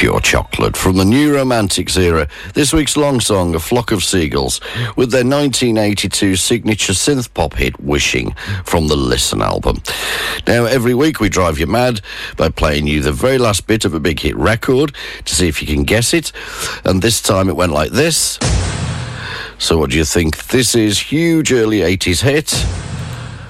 Pure Chocolate from the New Romantics era. This week's long song, A Flock of Seagulls, with their 1982 signature synth pop hit, Wishing, from the Listen album. Now, every week we drive you mad by playing you the very last bit of a big hit record to see if you can guess it. And this time it went like this. So what do you think? This is huge early 80s hit.